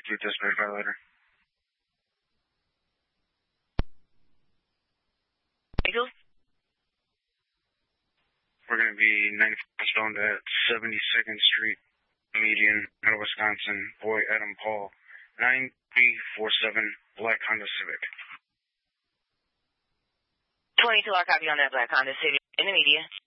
speak to dispatch violator. Eagle? We're going to be 95 stoned at 72nd Street, median, out of Wisconsin. Boy, Adam Paul, 9347, black Honda Civic. 22, I copy on that black Honda Civic in the media.